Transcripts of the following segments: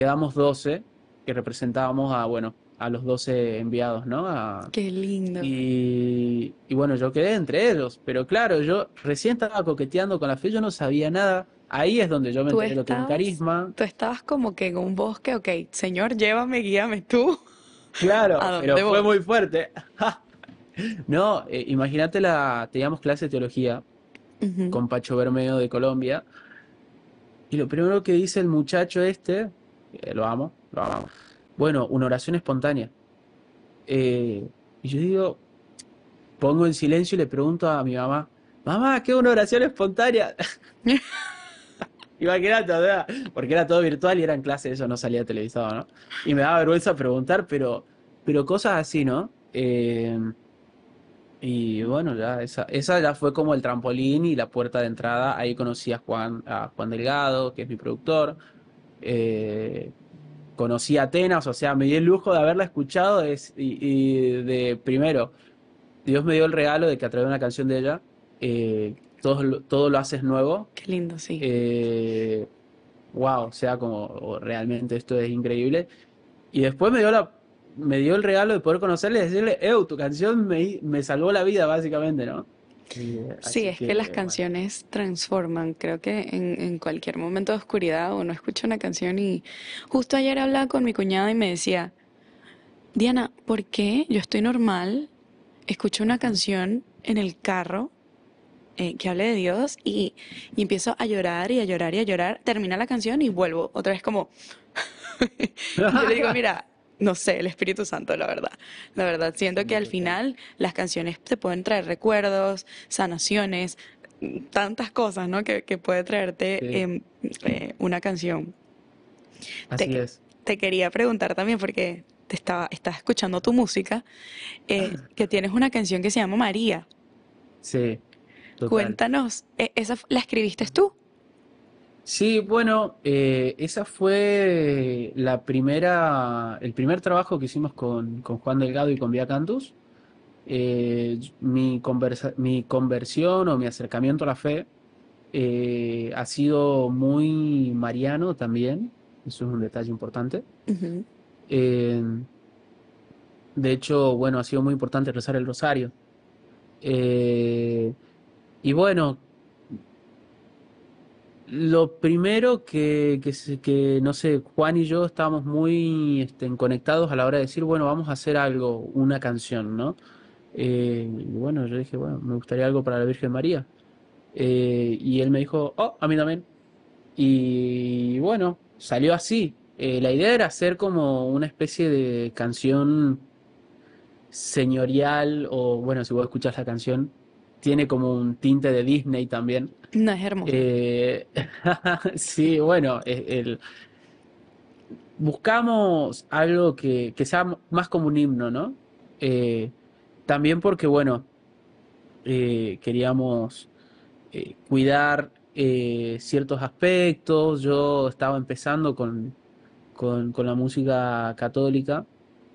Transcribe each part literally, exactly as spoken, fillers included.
quedamos doce que representábamos a, bueno, a los doce enviados, ¿no? A- Qué lindo. y, y bueno, yo quedé entre ellos, pero claro, yo recién estaba coqueteando con la fe, yo no sabía nada. Ahí es donde yo me Tú enteré lo que es un estabas, carisma. tú estabas como que en un bosque, ok, Señor, llévame, guíame tú. ¿A Claro, pero dónde fue voy? muy fuerte. No, eh, imagínate la, teníamos clase de teología Ujú. con Pacho Bermeo de Colombia, y lo primero que dice el muchacho este, eh, lo amo, lo amo, bueno, una oración espontánea. Eh, y yo digo, pongo en silencio y le pregunto a mi mamá, mamá, ¿qué es una oración espontánea? Imagínate, o sea, porque era todo virtual y era en clase, eso no salía televisado, ¿no? Y me daba vergüenza preguntar, pero, pero cosas así, ¿no? Eh, y bueno, ya esa, esa ya fue como el trampolín y la puerta de entrada. Ahí conocí a Juan, a Juan Delgado, que es mi productor. Eh, Conocí a Atenas, o sea, me di el lujo de haberla escuchado es- y, y de primero, Dios me dio el regalo de que a través de una canción de ella, eh, todo, lo- todo lo haces nuevo. Qué lindo, sí. Eh, wow, o sea, como oh, realmente esto es increíble. Y después me dio la, me dio el regalo de poder conocerle y decirle, Ew, tu canción me, hi- me salvó la vida, básicamente, ¿no? Y, eh, Sí, así es que las que, bueno. canciones transforman. Creo que en, en cualquier momento de oscuridad uno escucha una canción y justo ayer hablaba con mi cuñada y me decía, Diana, ¿por qué yo estoy normal? Escucho una Ujú. canción en el carro eh, que hable de Dios y, y empiezo a llorar y a llorar y a llorar. Termina la canción y vuelvo otra vez como... Y yo le digo, mira, no sé, el Espíritu Santo, la verdad. La verdad, siento que Sí, al total. final las canciones te pueden traer recuerdos, sanaciones, tantas cosas, ¿no? Que, que puede traerte Sí, em, eh, una canción. así Te, es. te quería preguntar también, porque te estaba, estás escuchando tu música, eh, que tienes una canción que se llama María. Sí, total. Cuéntanos, ¿e- ¿esa f- la escribiste tú? Sí, bueno, eh, esa fue la primera, el primer trabajo que hicimos con, con Juan Delgado y con Vía Cantus. Eh, mi conversa- mi conversión o mi acercamiento a la fe eh, ha sido muy mariano también. Eso es un detalle importante. Ujú. Eh, de hecho, bueno, ha sido muy importante rezar el rosario. Eh, y bueno, lo primero que, que, se- que, no sé, Juan y yo estábamos muy este, conectados a la hora de decir, bueno, vamos a hacer algo, una canción, ¿no? Eh, y bueno, yo dije, bueno, me gustaría algo para la Virgen María. Eh, y él me dijo, oh, a mí también. Y bueno, salió así. Eh, la idea era hacer como una especie de canción señorial, o bueno, si vos escuchas la canción, tiene como un tinte de Disney también. No, es hermosa. Eh, sí, bueno, eh, el, buscamos algo que, que sea más como un himno, ¿no? Eh, También porque, bueno, eh, queríamos eh, cuidar eh, ciertos aspectos. Yo estaba empezando con, con, con la música católica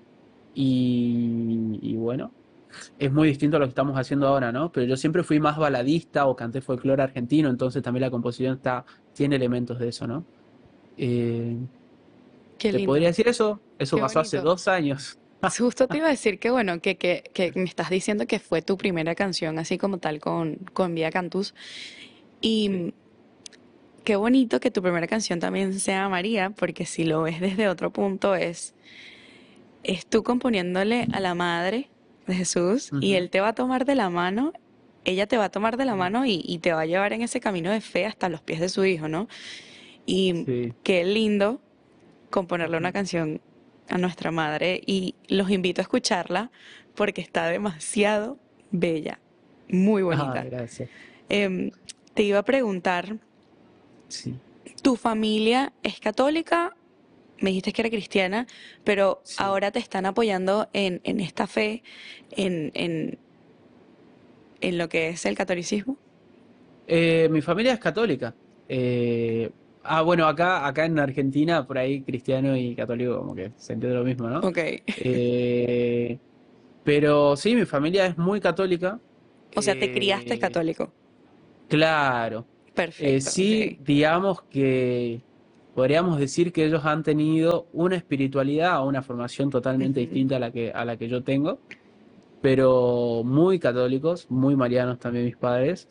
y, y bueno, es muy distinto a lo que estamos haciendo ahora, ¿no? Pero yo siempre fui más baladista o canté folclore argentino, entonces también la composición está, tiene elementos de eso, ¿no? Eh, Qué ¿Te podría lindo, decir eso? Eso qué pasó hace bonito. dos años. Justo te iba a decir que bueno, que, que, que me estás diciendo que fue tu primera canción, así como tal, con, con Vía Cantus. Sí, Y qué bonito que tu primera canción también sea María, porque si lo ves desde otro punto es, es tú componiéndole a la madre de Jesús y ujú, él te va a tomar de la mano, ella te va a tomar de la sí, mano y, y te va a llevar en ese camino de fe hasta los pies de su hijo, ¿no? Y sí, qué lindo componerle una ujú. canción a nuestra madre y los invito a escucharla porque está demasiado bella, muy Ah, bonita. gracias. Em, Te iba a preguntar, Sí, ¿tu familia es católica? Me dijiste que era cristiana, pero sí. ahora te están apoyando en, en esta fe, en, en, en lo que es el catolicismo. Eh, mi familia es católica. Eh, ah, bueno, acá, acá en Argentina, por ahí cristiano y católico como que se entiende lo mismo, ¿no? Ok. Eh, pero sí, mi familia es muy católica. O sea, te criaste Eh, católico. claro. Eh, Perfecto, sí, ok. digamos que... podríamos decir que ellos han tenido una espiritualidad o una formación totalmente Ujú. distinta a la que, a la que yo tengo, pero muy católicos, muy marianos también mis padres.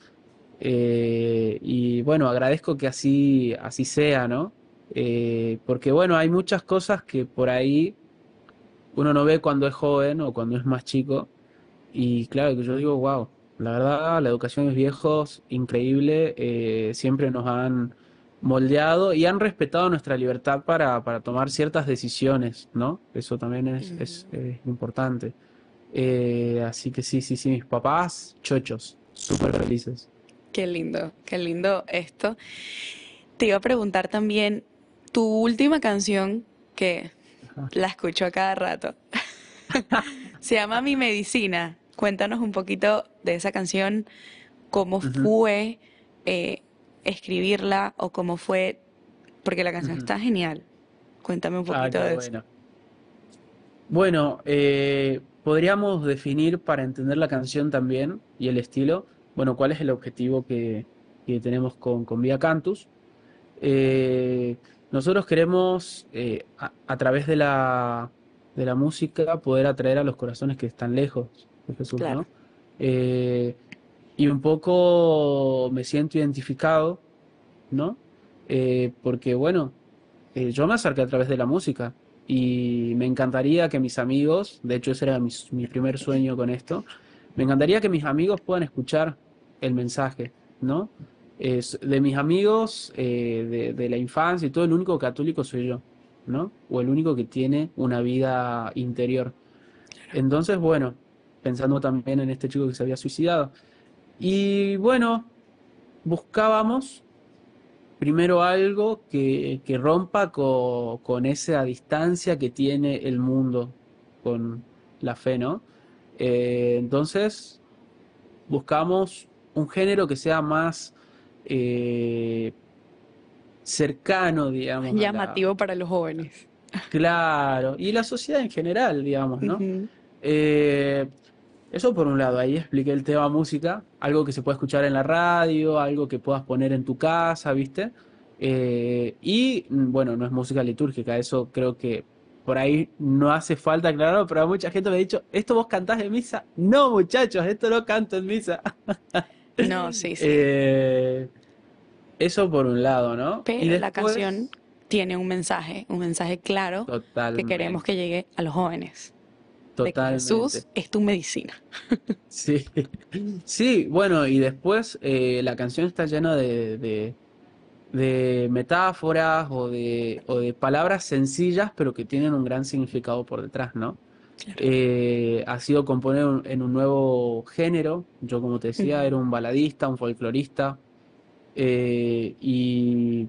Eh, y bueno, agradezco que así, así sea, ¿no? Eh, porque bueno, hay muchas cosas que por ahí uno no ve cuando es joven o cuando es más chico. Y claro, que yo digo, wow, la verdad, la educación de mis viejos, increíble, eh, siempre nos han moldeado y han respetado nuestra libertad para, para tomar ciertas decisiones, ¿no? Eso también es, es, Mm. es importante. Eh, así que sí, sí, sí, mis papás, chochos, súper felices. Qué lindo, qué lindo esto. Te iba a preguntar también, tu última canción, que Ajá. la escucho a cada rato, se llama Mi Medicina. Cuéntanos un poquito de esa canción, cómo Ujú, fue eh, escribirla o cómo fue, porque la canción ujú. está genial. Cuéntame un Ah, poquito qué de eso. bueno. Bueno, eh, podríamos definir para entender la canción también y el estilo, bueno, cuál es el objetivo que, que tenemos con, con Vía Cantus. Eh, Nosotros queremos, eh, a, a través de la, de la música, poder atraer a los corazones que están lejos de Jesús, Claro. ¿no? Eh, y un poco me siento identificado, ¿no? Eh, porque, bueno, eh, yo me acerqué a través de la música y me encantaría que mis amigos, de hecho ese era mi, mi primer sueño con esto, me encantaría que mis amigos puedan escuchar el mensaje, ¿no? Es, de mis amigos eh, de, de la infancia y todo, el único católico soy yo, ¿no? O el único que tiene una vida interior. Entonces, bueno, pensando también en este chico que se había suicidado. Y bueno, buscábamos primero algo que, que rompa co- con esa distancia que tiene el mundo con la fe, ¿no? Eh, entonces buscamos un género que sea más eh, cercano, digamos, a la... Llamativo para los jóvenes. Claro, y la sociedad en general, digamos, ¿no? Ujú. Eh, Eso por un lado, ahí expliqué el tema música, algo que se puede escuchar en la radio, algo que puedas poner en tu casa, ¿viste? Eh, y mm, bueno, no es música litúrgica, eso creo que por ahí no hace falta aclararlo, pero mucha gente me ha dicho, ¿esto vos cantás en misa? No, muchachos, esto no canto en misa. No, sí, sí. Eh, Eso por un lado, ¿no? Y Pero la canción después, tiene un mensaje, un mensaje claro que queremos totalmente, que llegue a los jóvenes, de que totalmente. Jesús es tu medicina. Sí, sí, bueno, y después eh, la canción está llena de, de- de metáforas o de, o de palabras sencillas, pero que tienen un gran significado por detrás, ¿no? Claro. Eh, ha sido componer un- en un nuevo género, yo como te decía, Ujú. era un baladista, un folclorista, eh, y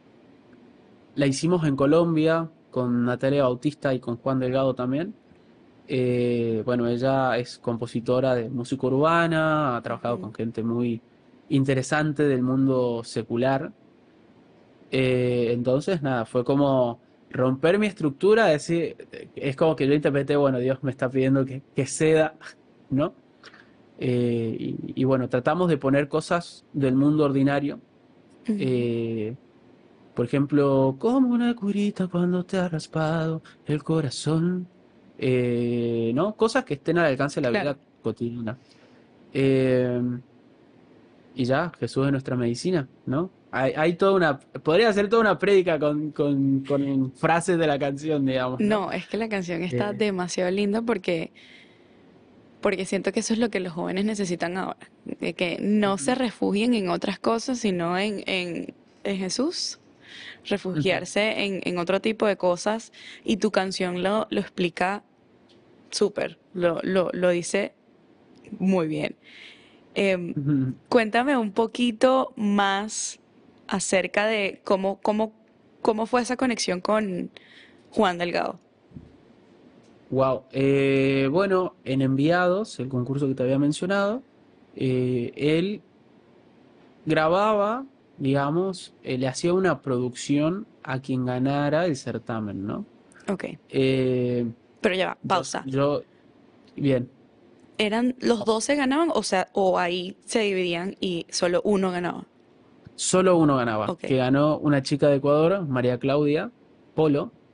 la hicimos en Colombia con Natalia Bautista y con Juan Delgado también. Eh, bueno, ella es compositora de música urbana, ha trabajado Ujú. con gente muy interesante del mundo secular. Eh, entonces, nada, fue como romper mi estructura, decir, es como que yo interpreté, bueno, Dios me está pidiendo que, que ceda, ¿no? Eh, y, y bueno, tratamos de poner cosas del mundo ordinario. Ujú. eh, por ejemplo, como una curita cuando te ha raspado el corazón. Eh, ¿no? Cosas que estén al alcance de la Claro. vida cotidiana. Eh, y ya, Jesús es nuestra medicina, ¿no? Hay, hay toda una, podría ser toda una prédica con, con, con frases de la canción, digamos, ¿no? No, es que la canción está Eh, demasiado linda porque, porque siento que eso es lo que los jóvenes necesitan ahora. De que no se ujú, refugien en otras cosas, sino en, en, en Jesús. ujú, Refugiarse en, en otro tipo de cosas. Y tu canción lo, lo explica súper. Lo, lo, lo dice muy bien. Em, ujú. Cuéntame un poquito más acerca de cómo, cómo, cómo fue esa conexión con Juan Delgado. Wow. Eh, bueno, en Enviados, el concurso que te había mencionado, eh, él grababa, digamos, eh, le hacía una producción a quien ganara el certamen, ¿no? Ok, Eh, pero ya va, yo, pausa. yo, bien, ¿Eran los doce ganaban? O sea, o ahí se dividían y solo uno ganaba. Solo uno ganaba, Ok. que ganó una chica de Ecuador, María Claudia Polo,